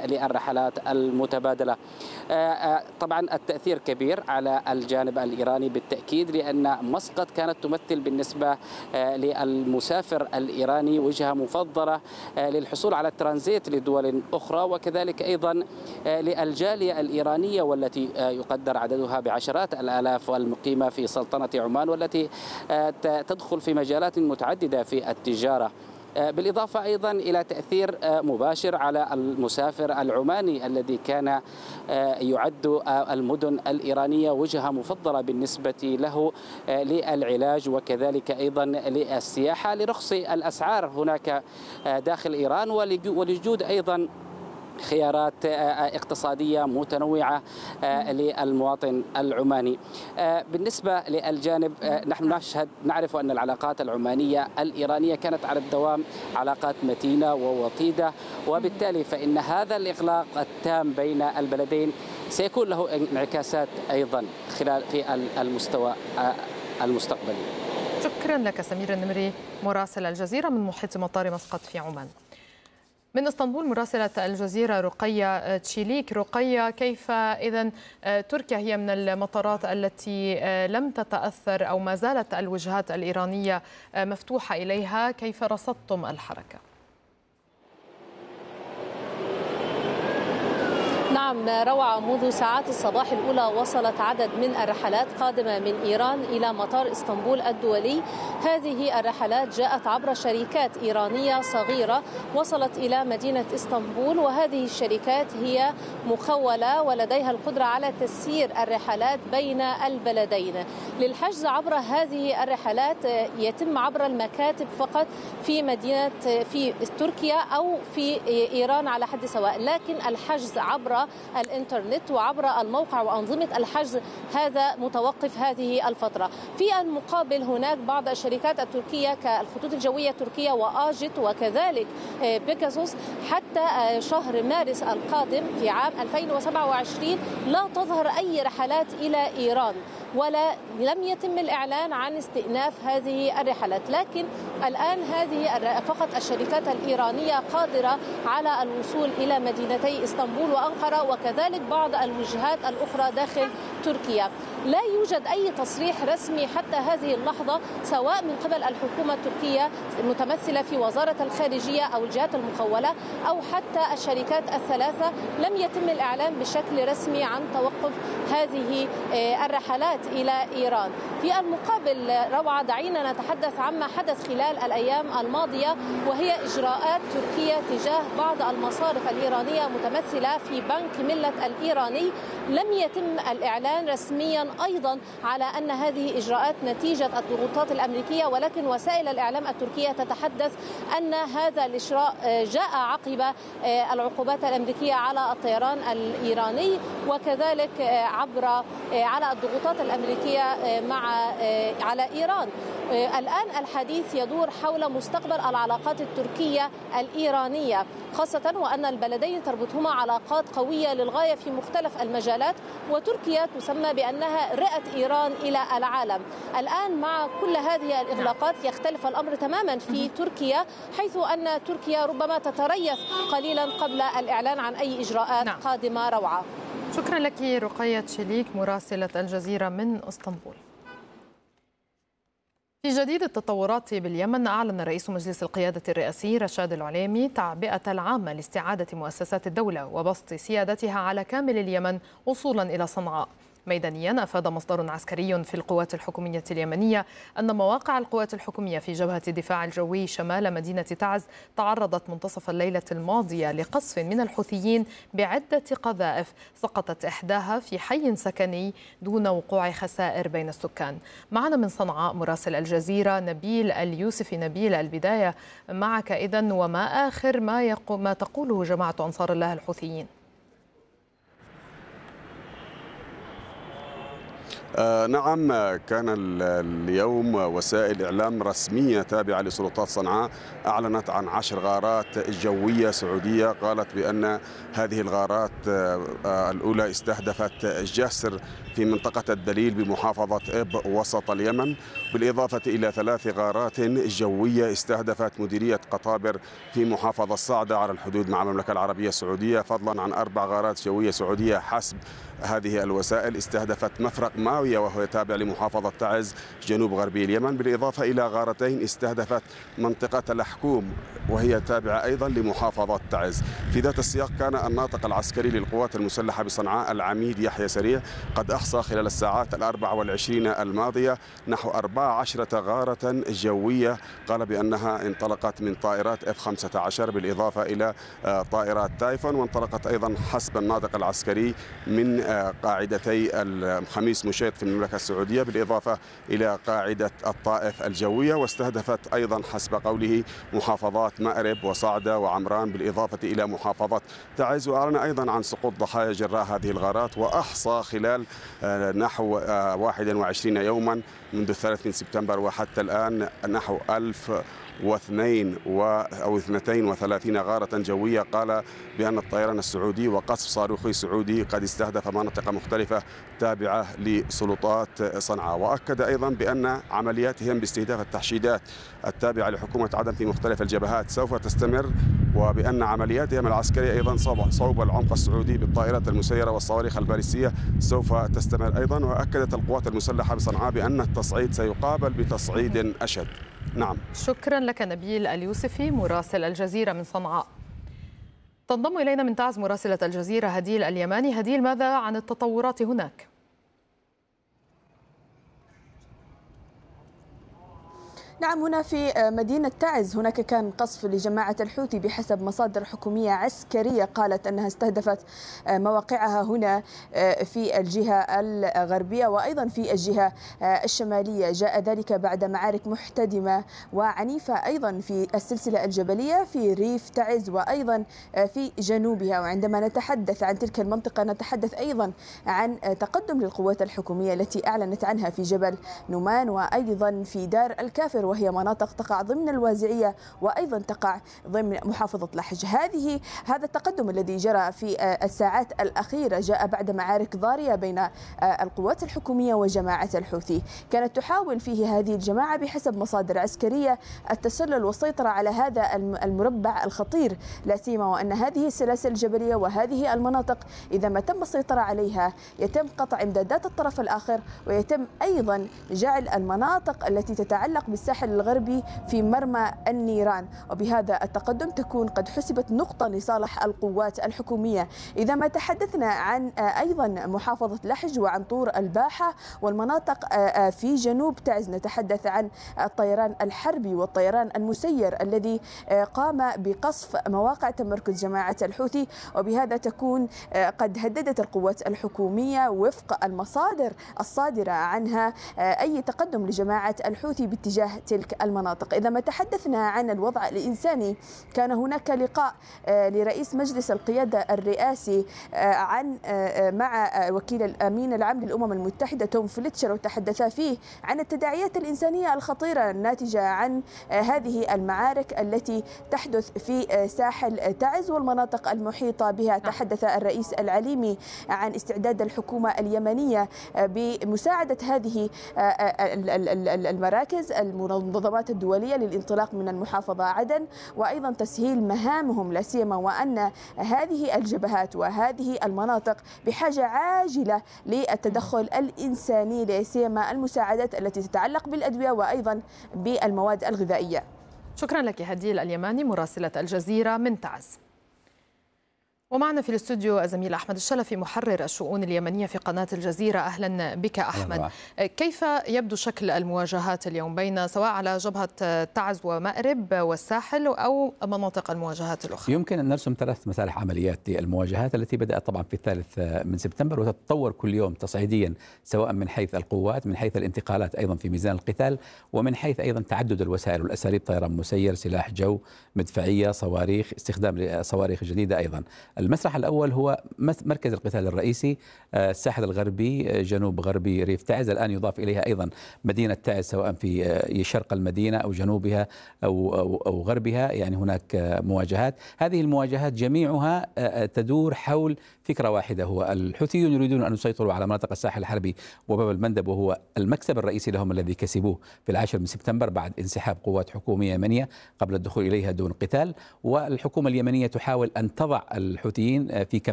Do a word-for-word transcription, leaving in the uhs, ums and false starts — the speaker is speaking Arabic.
للرحلات المتبادلة. طبعا التأثير كبير على الجانب الإيراني بالتأكيد، لأن مسقط كانت تمثل بالنسبة للمسافر الإيراني وجهة مفضلة للحصول على الترانزيت لدول أخرى، وكذلك أيضا للجالية الإيرانية والتي يقدر عددها بعشرات الآلاف والمقيمة في سلطنة عمان، والتي تدخل في مجالات متعددة في التجارة، بالإضافة أيضا إلى تأثير مباشر على المسافر العماني الذي كان يعد المدن الإيرانية وجهة مفضلة بالنسبة له للعلاج وكذلك أيضا للسياحة لرخص الأسعار هناك داخل إيران ولوجود أيضا خيارات اقتصادية متنوعة للمواطن العماني. بالنسبة للجانب، نحن نشهد نعرف أن العلاقات العمانية الإيرانية كانت على الدوام علاقات متينة ووطيدة، وبالتالي فإن هذا الإغلاق التام بين البلدين سيكون له انعكاسات أيضا خلال في المستوى المستقبلي. شكرا لك سمير النمري مراسل الجزيرة من محيط مطار مسقط في عمان. من اسطنبول مراسلة الجزيرة رقية تشيليك. رقية، كيف إذن تركيا هي من المطارات التي لم تتأثر أو ما زالت الوجهات الإيرانية مفتوحة إليها، كيف رصدتم الحركة؟ نعم روعة، منذ ساعات الصباح الأولى وصلت عدد من الرحلات قادمة من إيران إلى مطار اسطنبول الدولي. هذه الرحلات جاءت عبر شركات إيرانية صغيرة وصلت إلى مدينة اسطنبول، وهذه الشركات هي مخولة ولديها القدرة على تسيير الرحلات بين البلدين. للحجز عبر هذه الرحلات يتم عبر المكاتب فقط في مدينة في تركيا أو في إيران على حد سواء، لكن الحجز عبر الإنترنت وعبر الموقع وأنظمة الحجز هذا متوقف هذه الفترة. في المقابل هناك بعض الشركات التركية كالخطوط الجوية التركية وآجت وكذلك بيجاسوس حتى شهر مارس القادم في عام ألفين وسبعة وعشرين لا تظهر أي رحلات إلى إيران، ولا لم يتم الإعلان عن استئناف هذه الرحلات. لكن الآن هذه فقط الشركات الإيرانية قادرة على الوصول إلى مدينتي اسطنبول وأنقرة وكذلك بعض الوجهات الأخرى داخل تركيا. لا يوجد أي تصريح رسمي حتى هذه اللحظة سواء من قبل الحكومة التركية المتمثلة في وزارة الخارجية أو الجهات المخولة أو حتى الشركات الثلاثة. لم يتم الإعلان بشكل رسمي عن توقف هذه الرحلات إلى إيران. في المقابل روعة، دعينا نتحدث عما حدث خلال الأيام الماضية، وهي إجراءات تركيا تجاه بعض المصارف الإيرانية متمثلة في بنك ملة الإيراني. لم يتم الإعلان رسميا أيضا على أن هذه إجراءات نتيجة الضغوطات الأمريكية، ولكن وسائل الإعلام التركية تتحدث أن هذا الإجراء جاء عقب العقوبات الأمريكية على الطيران الإيراني وكذلك عبر على الضغوطات الأمريكية مع على إيران. الآن الحديث يدور حول مستقبل العلاقات التركية الإيرانية، خاصة وأن البلدين تربطهما علاقات قوية للغاية في مختلف المجالات، وتركيا تسمى بأنها رئة إيران إلى العالم. الآن مع كل هذه الإغلاقات يختلف الأمر تماما في تركيا، حيث أن تركيا ربما تتريث قليلا قبل الإعلان عن أي إجراءات نعم. قادمة. روعة، شكرا لك رقية تشيليك مراسلة الجزيرة من اسطنبول. في جديد التطورات باليمن، أعلن رئيس مجلس القيادة الرئاسي رشاد العليمي تعبئة العامة لاستعادة مؤسسات الدولة وبسط سيادتها على كامل اليمن وصولا إلى صنعاء. ميدانيا، أفاد مصدر عسكري في القوات الحكومية اليمنية أن مواقع القوات الحكومية في جبهة الدفاع الجوي شمال مدينة تعز تعرضت منتصف الليلة الماضية لقصف من الحوثيين بعدة قذائف سقطت إحداها في حي سكني دون وقوع خسائر بين السكان. معنا من صنعاء مراسل الجزيرة نبيل اليوسفي. نبيل، البداية معك إذن، وما آخر ما, يقو ما تقوله جماعة أنصار الله الحوثيين؟ آه نعم، كان اليوم وسائل إعلام رسمية تابعة لسلطات صنعاء أعلنت عن عشر غارات جوية سعودية. قالت بأن هذه الغارات آه الأولى استهدفت جسر في منطقة الدليل بمحافظة إب وسط اليمن، بالإضافة إلى ثلاث غارات جوية استهدفت مديرية قطابر في محافظة صعدة على الحدود مع المملكة العربية السعودية، فضلا عن أربع غارات جوية سعودية حسب هذه الوسائل استهدفت مفرق ماوية وهو تابع لمحافظة تعز جنوب غربي اليمن، بالإضافة إلى غارتين استهدفت منطقة الحكوم وهي تابعة أيضا لمحافظة تعز. في ذات السياق كان الناطق العسكري للقوات المسلحة بصنعاء العميد يحيى سريع قد أحصى خلال الساعات الأربع والعشرين الماضية نحو أربع عشرة غارة جوية، قال بأنها انطلقت من طائرات إف خمسة عشر بالإضافة إلى طائرات تايفون، وانطلقت أيضا حسب الناطق العسكري من قاعدتي الخميس مشيط في المملكة السعودية بالإضافة إلى قاعدة الطائف الجوية، واستهدفت أيضا حسب قوله محافظات مأرب وصعدة وعمران بالإضافة إلى محافظة تعز. وأعلن أيضا عن سقوط ضحايا جراء هذه الغارات، وأحصى خلال نحو واحد وعشرين يوما منذ الثالث من سبتمبر وحتى الآن نحو ألف واثنين و أو اثنتين وثلاثين غارة جوية، قال بأن الطيران السعودي وقصف صاروخي سعودي قد استهدف مناطق مختلفة تابعة لسلطات صنعاء. وأكد أيضا بأن عملياتهم باستهداف التحشيدات التابعة لحكومة عدن في مختلف الجبهات سوف تستمر، وبأن عملياتهم العسكرية أيضا صوب العمق السعودي بالطائرات المسيرة والصواريخ الباليستية سوف تستمر أيضا. وأكدت القوات المسلحة بصنعاء بأن التصعيد سيقابل بتصعيد أشد. نعم، شكرا لك نبيل اليوسفي مراسل الجزيرة من صنعاء. تنضم إلينا من تعز مراسلة الجزيرة هديل اليماني. هديل، ماذا عن التطورات هناك؟ نعم، هنا في مدينة تعز هناك كان قصف لجماعة الحوثي بحسب مصادر حكومية عسكرية قالت أنها استهدفت مواقعها هنا في الجهة الغربية وأيضا في الجهة الشمالية. جاء ذلك بعد معارك محتدمة وعنيفة أيضا في السلسلة الجبلية في ريف تعز وأيضا في جنوبها. وعندما نتحدث عن تلك المنطقة نتحدث أيضا عن تقدم للقوات الحكومية التي أعلنت عنها في جبل نومان وأيضا في دار الكافر، وهي مناطق تقع ضمن الوازعية وأيضا تقع ضمن محافظة لحج. هذه هذا التقدم الذي جرى في الساعات الأخيرة جاء بعد معارك ضارية بين القوات الحكومية وجماعة الحوثي. كانت تحاول فيه هذه الجماعة بحسب مصادر عسكرية التسلل والسيطرة على هذا المربع الخطير، لا سيما وأن هذه السلاسل الجبلية وهذه المناطق إذا ما تم السيطرة عليها يتم قطع إمدادات الطرف الآخر، ويتم أيضا جعل المناطق التي تتعلق بالساحل الغربي في مرمى النيران. وبهذا التقدم تكون قد حسبت نقطة لصالح القوات الحكومية. إذا ما تحدثنا عن أيضا محافظة لحج وعن طور الباحة والمناطق في جنوب تعز نتحدث عن الطيران الحربي والطيران المسير الذي قام بقصف مواقع تمركز جماعة الحوثي، وبهذا تكون قد هددت القوات الحكومية وفق المصادر الصادرة عنها أي تقدم لجماعة الحوثي باتجاه تلك المناطق. إذا ما تحدثنا عن الوضع الإنساني كان هناك لقاء لرئيس مجلس القيادة الرئاسي عن مع وكيل الأمين العام للأمم المتحدة توم فليتشر، وتحدث فيه عن التداعيات الإنسانية الخطيرة الناتجة عن هذه المعارك التي تحدث في ساحل تعز والمناطق المحيطة بها. تحدث الرئيس العليمي عن استعداد الحكومة اليمنية بمساعدة هذه المراكز المنظمات الدولية للانطلاق من المحافظة عدن وأيضا تسهيل مهامهم، لا سيما وأن هذه الجبهات وهذه المناطق بحاجة عاجلة للتدخل الإنساني، لا سيما المساعدات التي تتعلق بالأدوية وأيضا بالمواد الغذائية. شكرا لك هديل اليماني مراسلة الجزيرة من تعز. ومعنا في الاستوديو الزميل أحمد الشلفي محرر الشؤون اليمنية في قناة الجزيرة. أهلا بك أحمد. أهلا. كيف يبدو شكل المواجهات اليوم بين سواء على جبهة تعز ومأرب والساحل أو مناطق المواجهات الأخرى؟ يمكن أن نرسم ثلاث مسالح عمليات للمواجهات التي بدأت طبعا في الثالث من سبتمبر وتتطور كل يوم تصعيديا، سواء من حيث القوات، من حيث الانتقالات أيضا في ميزان القتال، ومن حيث أيضا تعدد الوسائل والأساليب، طيران مسير، سلاح جو، مدفعية، صواريخ، استخدام صواريخ جديدة أيضا. المسرح الأول هو مركز القتال الرئيسي الساحل الغربي جنوب غربي ريف تعز، الآن يضاف إليها أيضا مدينة تعز سواء في شرق المدينة أو جنوبها أو, أو, أو غربها، يعني هناك مواجهات. هذه المواجهات جميعها تدور حول فكرة واحدة، هو الحوثيون يريدون أن يسيطروا على مناطق الساحل الحربي وباب المندب، وهو المكسب الرئيسي لهم الذي كسبوه في العاشر من سبتمبر بعد انسحاب قوات حكومية يمنية قبل الدخول إليها دون قتال. والحكومة اليمنية تحاول أن تضع الحوثيين في